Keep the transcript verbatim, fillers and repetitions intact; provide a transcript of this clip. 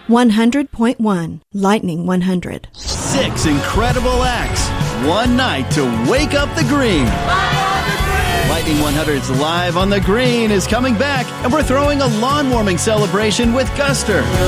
one hundred point one Lightning one hundred. Six incredible acts. One night to wake up the green. Lightning one hundred's Live on the Green is coming back, and we're throwing a lawn warming celebration with Guster.